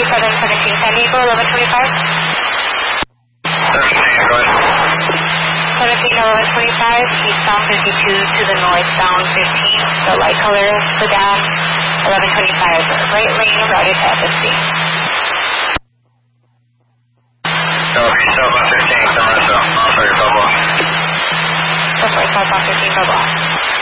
717 San Diego, 1125. 17, go ahead. 17 1125, eastbound 52 to the north, bound 15. The light color sedan, 1125, right lane routed to FSC. Okay, southbound 15, Commercial. I'll show you, bubble. So for southbound 15, bye-bye.